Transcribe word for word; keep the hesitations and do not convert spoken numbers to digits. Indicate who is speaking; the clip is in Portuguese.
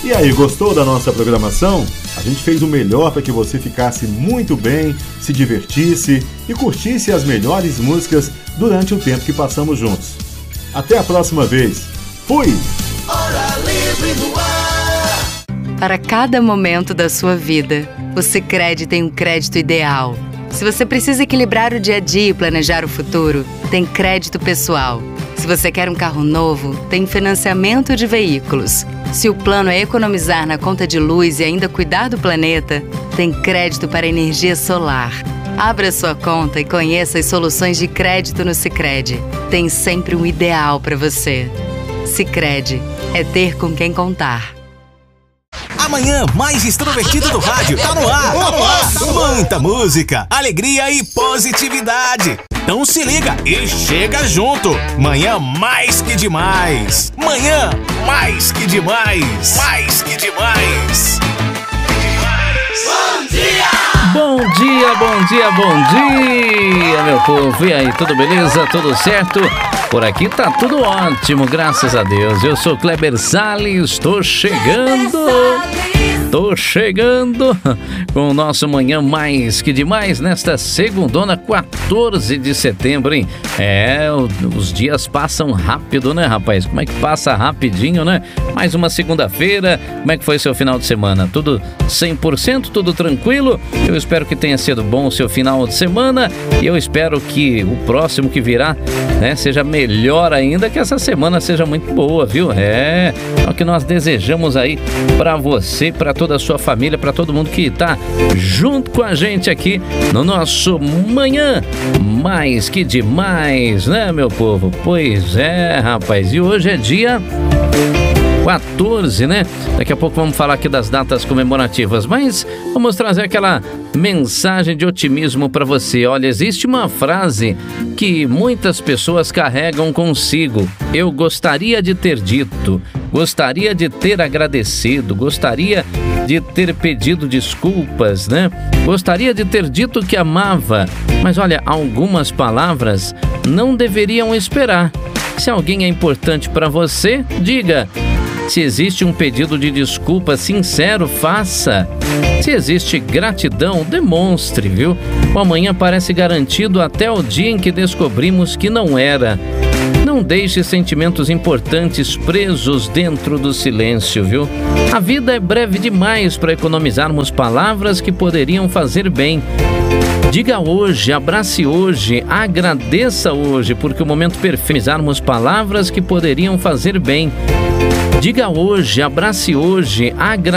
Speaker 1: E aí, gostou da nossa programação? A gente fez o melhor para que você ficasse muito bem, se divertisse e curtisse as melhores músicas durante o tempo que passamos juntos. Até a próxima vez. Fui!
Speaker 2: Hora Livre no ar.
Speaker 3: Para cada momento da sua vida, o Sicredi tem um crédito ideal. Se você precisa equilibrar o dia a dia e planejar o futuro, tem crédito pessoal. Se você quer um carro novo, tem financiamento de veículos. Se o plano é economizar na conta de luz e ainda cuidar do planeta, tem crédito para energia solar. Abra sua conta e conheça as soluções de crédito no Sicredi. Tem sempre um ideal para você. Sicredi, é ter com quem contar.
Speaker 4: Amanhã mais extrovertido do rádio. Tá no ar, tá no ar. Muita música, alegria e positividade. Então se liga e chega junto. Manhã mais que demais. Manhã mais que demais. Mais que demais.
Speaker 2: Bom dia!
Speaker 5: Bom dia, bom dia, bom dia, meu povo. E aí, tudo beleza? Tudo certo? Por aqui tá tudo ótimo, graças a Deus. Eu sou Kleber Salles, tô chegando. Tô chegando com o nosso Manhã Mais Que Demais nesta segundona, quatorze de setembro, hein? É, os dias passam rápido, né, rapaz? Como é que passa rapidinho, né? Mais uma segunda-feira. Como é que foi seu final de semana? Tudo cem por cento? Tudo tranquilo? Eu espero que tenha sido bom o seu final de semana e eu espero que o próximo que virá, né, seja melhor ainda, que essa semana seja muito boa, viu? É, é o que nós desejamos aí pra você, pra toda a sua família, para todo mundo que tá junto com a gente aqui no nosso Manhã Mais Que Demais, né, meu povo? Pois é, rapaz, e hoje é dia quatorze, né? Daqui a pouco vamos falar aqui das datas comemorativas, mas vamos trazer aquela mensagem de otimismo para você. Olha, existe uma frase que muitas pessoas carregam consigo. Eu gostaria de ter dito, gostaria de ter agradecido, gostaria de ter pedido desculpas, né? Gostaria de ter dito que amava, mas olha, algumas palavras não deveriam esperar. Se alguém é importante para você, diga. Se existe um pedido de desculpa sincero, faça. Se existe gratidão, demonstre, viu? O amanhã parece garantido até o dia em que descobrimos que não era. Não deixe sentimentos importantes presos dentro do silêncio, viu? A vida é breve demais para economizarmos palavras que poderiam fazer bem. Diga hoje, abrace hoje, agradeça hoje, porque o momento perfeito é usarmos palavras que poderiam fazer bem. Diga hoje, abrace hoje, agradeça.